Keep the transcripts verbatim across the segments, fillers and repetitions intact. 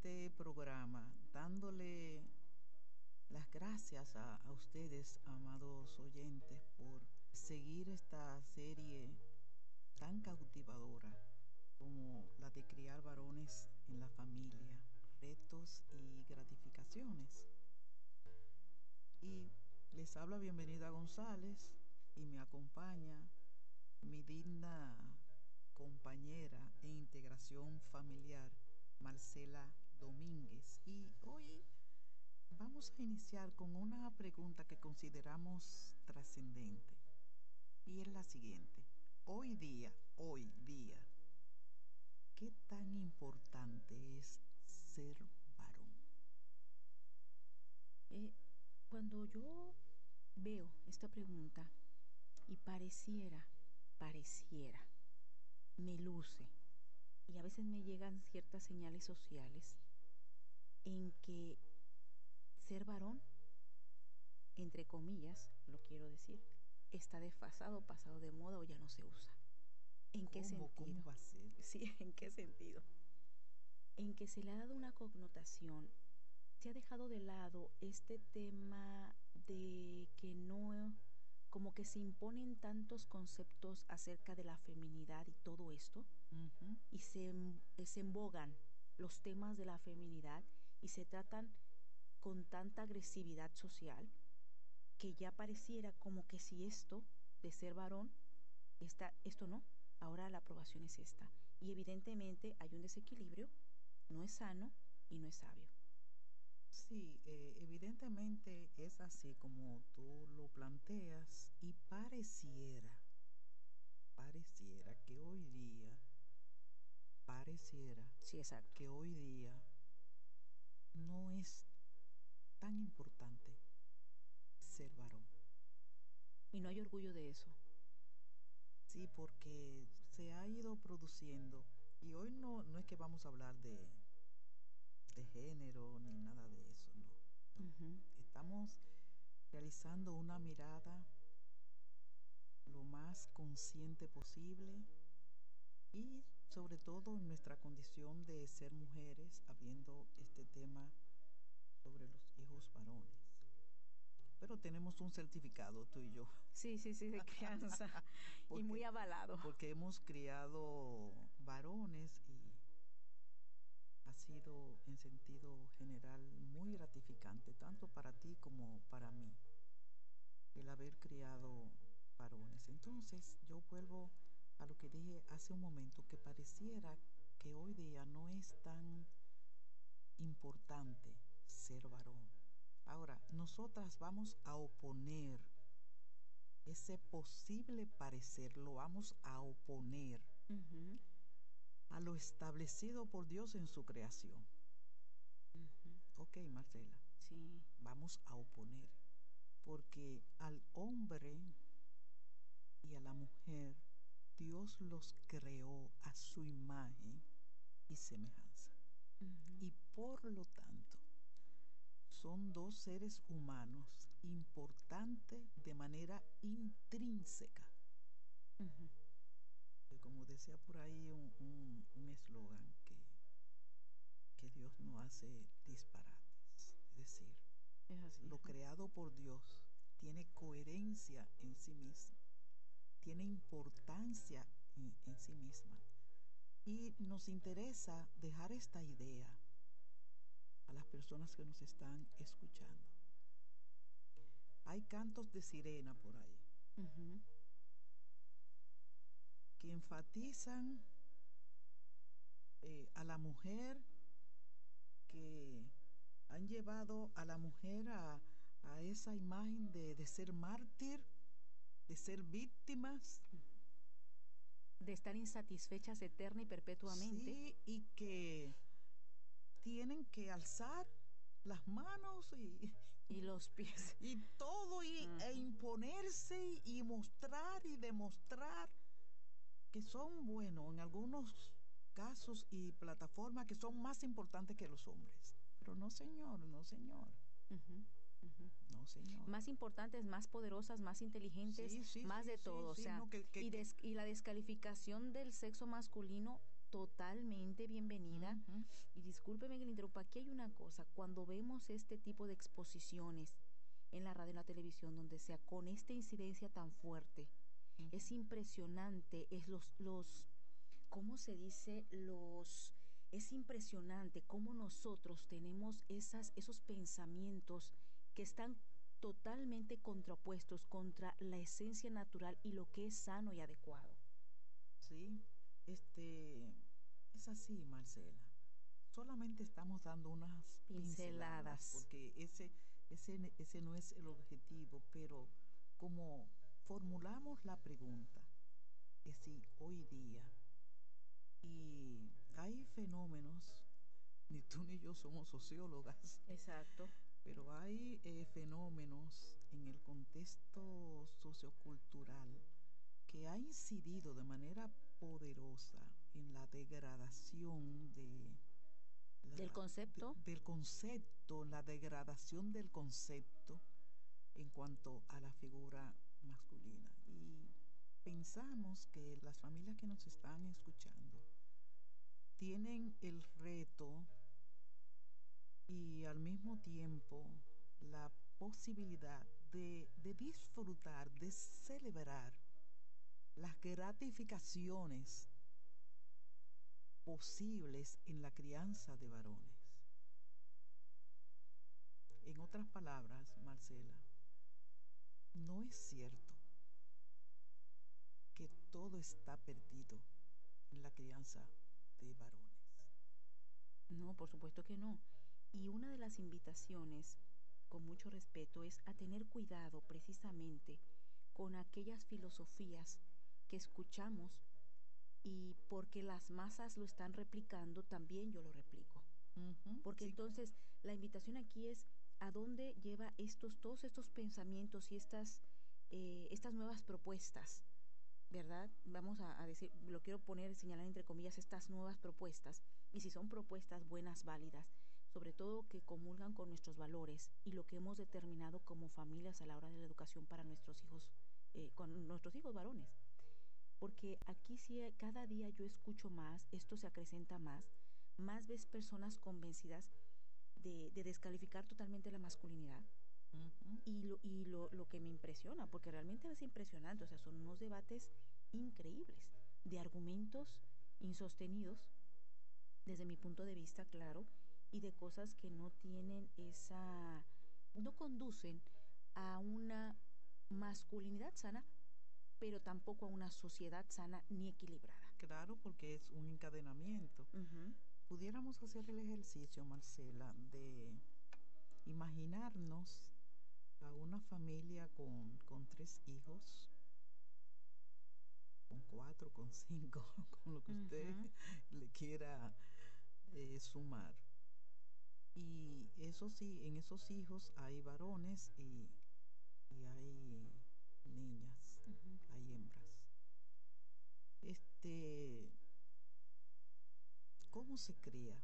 este programa dándole las gracias a, a ustedes, amados oyentes, por seguir esta serie tan cautivadora como la de criar varones en la familia, retos y gratificaciones. Y les habla Bienvenida González y me acompaña mi digna compañera en integración familiar, Marcela Domínguez. Y hoy vamos a iniciar con una pregunta que consideramos trascendente. Y es la siguiente. Hoy día, hoy día, ¿qué tan importante es ser varón? Eh, cuando yo veo esta pregunta y pareciera, pareciera, me luce, y a veces me llegan ciertas señales sociales en que ser varón, entre comillas, lo quiero decir, está desfasado, pasado de moda o ya no se usa. ¿En qué sentido? ¿Cómo va a ser? Sí, ¿en qué sentido? En que se le ha dado una connotación, se ha dejado de lado este tema de que no, como que se imponen tantos conceptos acerca de la feminidad y todo esto, uh-huh. y se, se embogan los temas de la feminidad y se tratan con tanta agresividad social que ya pareciera como que si esto de ser varón, está, esto no, ahora la aprobación es esta. Y evidentemente hay un desequilibrio, no es sano y no es sabio. Sí, eh, evidentemente es así como tú lo planteas, y pareciera, pareciera que hoy día, pareciera sí, exacto. que hoy día no es tan importante ser varón. Y no hay orgullo de eso. Sí, porque se ha ido produciendo, y hoy no, no es que vamos a hablar de, de género ni nada de eso, no. no. Uh-huh. Estamos realizando una mirada lo más consciente posible y sobre todo en nuestra condición de ser mujeres, habiendo este tema sobre los hijos varones. Pero tenemos un certificado, tú y yo. Sí, sí, sí, de crianza. porque, y muy avalado. Porque hemos criado varones y ha sido en sentido general muy gratificante, tanto para ti como para mí, el haber criado varones. Entonces yo vuelvo a lo que dije hace un momento, que pareciera que hoy día no es tan importante ser varón. Ahora, nosotras vamos a oponer ese posible parecer, lo vamos a oponer uh-huh. a lo establecido por Dios en su creación. Uh-huh. Ok, Marcela. Sí. Vamos a oponer, porque al hombre y a la mujer Dios los creó a su imagen y semejanza. Uh-huh. Y por lo tanto, son dos seres humanos importantes de manera intrínseca. Uh-huh. Como decía por ahí un eslogan, un, que, que Dios no hace disparates. Es decir, es así, lo ¿no? creado por Dios tiene coherencia en sí mismo, tiene importancia en, en sí misma. Y nos interesa dejar esta idea a las personas que nos están escuchando. Hay cantos de sirena por ahí uh-huh. que enfatizan eh, a la mujer, que han llevado a la mujer a, a esa imagen de, de ser mártir, de ser víctimas, de estar insatisfechas eterna y perpetuamente. Sí, y que tienen que alzar las manos y, y los pies y todo y, uh-huh. e imponerse y mostrar y demostrar que son buenos en algunos casos y plataformas que son más importantes que los hombres. Pero no, señor, no, señor. Uh-huh. Uh-huh. No, señor. Más importantes, más poderosas, más inteligentes, sí, sí, más sí, de todo, sí, o sea, sí, no, que, que, y, des- y la descalificación del sexo masculino totalmente bienvenida. Ujú. Y discúlpeme que le interrumpa, aquí hay una cosa, cuando vemos este tipo de exposiciones en la radio y la televisión, donde sea con esta incidencia tan fuerte, Ujú. es impresionante, es los, los, ¿cómo se dice? Los, es impresionante cómo nosotros tenemos esas, esos pensamientos que están totalmente contrapuestos contra la esencia natural y lo que es sano y adecuado. Sí, este, es así, Marcela. Solamente estamos dando unas pinceladas, Pinceladas. porque ese, ese, ese no es el objetivo, pero como formulamos la pregunta, es si hoy día, y hay fenómenos, ni tú ni yo somos sociólogas, Exacto. pero hay eh, fenómenos en el contexto sociocultural que ha incidido de manera poderosa en la degradación de Del la, de- concepto. del concepto, la degradación del concepto en cuanto a la figura masculina. Y pensamos que las familias que nos están escuchando tienen el reto y al mismo tiempo la posibilidad de, de disfrutar, de celebrar las gratificaciones posibles en la crianza de varones. En otras palabras, Marcela, no es cierto que todo está perdido en la crianza de varones. No, por supuesto que no. Y una de las invitaciones, con mucho respeto, es a tener cuidado precisamente con aquellas filosofías que escuchamos y porque las masas lo están replicando, también yo lo replico. Ujú, Porque sí, entonces la invitación aquí es a dónde lleva estos, todos estos pensamientos y estas, eh, estas nuevas propuestas, ¿verdad? Vamos a, a decir, lo quiero poner, señalar entre comillas, estas nuevas propuestas, y si son propuestas buenas, válidas, sobre todo que comulgan con nuestros valores y lo que hemos determinado como familias a la hora de la educación para nuestros hijos, eh, con nuestros hijos varones. Porque aquí sí, cada día yo escucho más, esto se acrecenta más, más ves personas convencidas de, de descalificar totalmente la masculinidad, ujú, y, lo, y lo, lo que me impresiona, porque realmente es impresionante, o sea, son unos debates increíbles, de argumentos insostenidos, desde mi punto de vista, claro, y de cosas que no tienen esa, no conducen a una masculinidad sana, pero tampoco a una sociedad sana ni equilibrada. claro, porque es un encadenamiento. Ujú. Pudiéramos hacer el ejercicio, Marcela, de imaginarnos a una familia con, con tres hijos, con cuatro, con cinco, con lo que usted Ujú. le quiera eh, sumar. Y eso sí, en esos hijos hay varones y, y hay niñas, Ujú. hay hembras. Este, ¿cómo se cría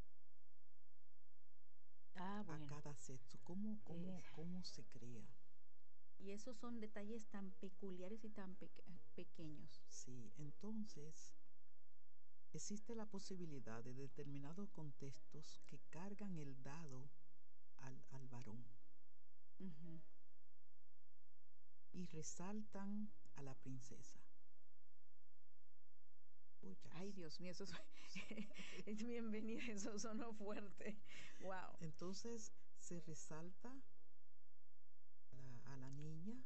Ah, a bueno. cada sexo? ¿Cómo, Eh, cómo, cómo se cría? y esos son detalles tan peculiares y tan peque pequeños. Sí, entonces existe la posibilidad de determinados contextos que cargan el dado al, al varón Ujú. y resaltan a la princesa. Ay, Escuchas. Dios mío, eso es, es bienvenida, eso sonó fuerte. Wow. Entonces se resalta a la, a la niña,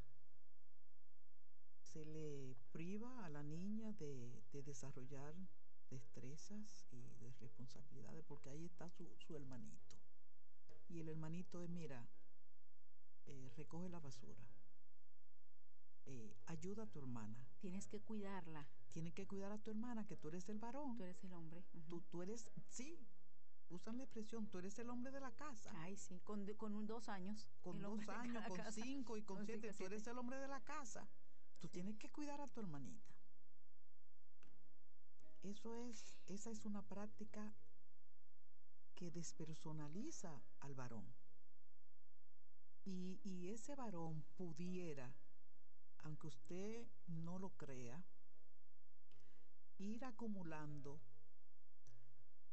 se le priva a la niña de, de desarrollar destrezas y de responsabilidades, porque ahí está su, su hermanito. Y el hermanito es, mira, eh, recoge la basura, eh, ayuda a tu hermana. Tienes que cuidarla. Tienes que cuidar a tu hermana, que tú eres el Tú varón. eres el hombre. Tú, Ujú. tú eres, sí, usan la expresión, tú eres el hombre de la casa. Ay, sí, con, con un, dos años. Con El hombre dos de años, cada con casa. cinco y con Con siete, cinco, tú siete. eres el hombre de la casa. Tú Sí. tienes que cuidar a tu hermanita. Eso es, esa es una práctica que despersonaliza al varón. Y, y ese varón pudiera, aunque usted no lo crea, ir acumulando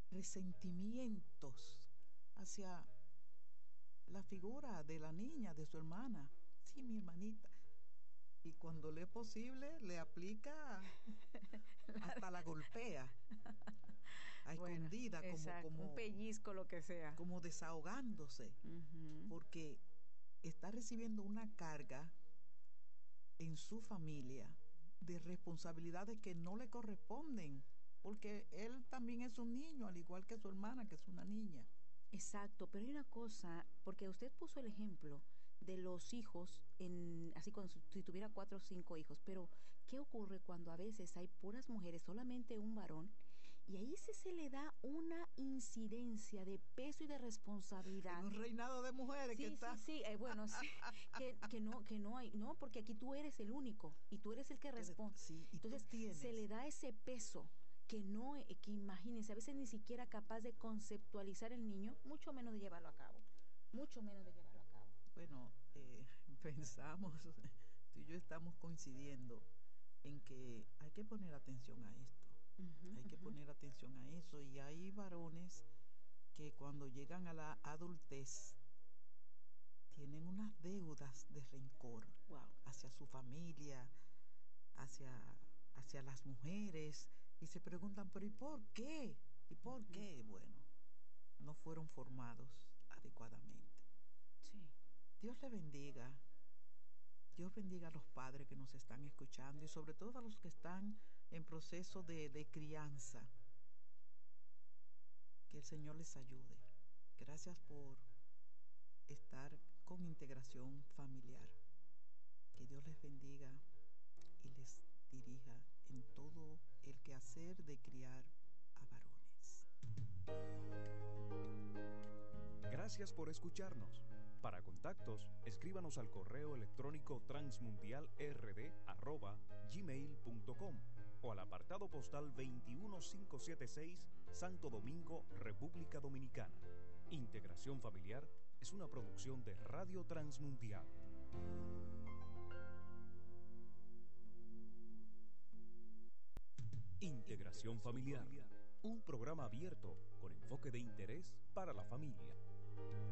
resentimientos hacia la figura de la niña, de su hermana. Sí, mi hermanita. Y cuando le es posible, le aplica hasta la golpea, a Bueno, escondida, como, exacto, un como, pellizco, lo que sea. como desahogándose, Ujú. porque está recibiendo una carga en su familia de responsabilidades que no le corresponden, porque él también es un niño, al igual que su hermana, que es una niña. Exacto, pero hay una cosa, porque usted puso el ejemplo de los hijos, en, así cuando su- si tuviera cuatro o cinco hijos, pero ¿qué ocurre cuando a veces hay puras mujeres, solamente un varón, y ahí sí se le da una incidencia de peso y de En responsabilidad? un reinado de mujeres que Sí, sí, está... sí, eh, bueno, sí, que, que no, que no hay, no, porque aquí tú eres el único y tú eres el que que de- responde. sí, y tú Entonces, se tienes... le da ese peso que no, eh, que imagínense, a veces ni siquiera capaz de conceptualizar el niño, mucho menos de llevarlo a cabo, mucho menos de llevarlo a cabo. Bueno, eh, pensamos, tú y yo estamos coincidiendo en que hay que poner atención a esto, Ujú, hay que ujú. poner atención a eso, y hay varones que cuando llegan a la adultez tienen unas deudas de rencor Wow. hacia su familia, hacia, hacia las mujeres, y se preguntan, pero ¿y por qué? ¿Y por Ujú. qué? Bueno, no fueron formados adecuadamente. Sí. Dios le bendiga. Dios bendiga a los padres que nos están escuchando y sobre todo a los que están en proceso de, de crianza. Que el Señor les ayude. Gracias por estar con integración familiar. Que Dios les bendiga y les dirija en todo el quehacer de criar a varones. Gracias por escucharnos. Para contactos, escríbanos al correo electrónico transmundialrd arroba gmail punto com o al apartado postal veintiuno mil quinientos setenta y seis, Santo Domingo, República Dominicana. Integración Familiar es una producción de Radio Transmundial. Integración Familiar, un programa abierto con enfoque de interés para la familia.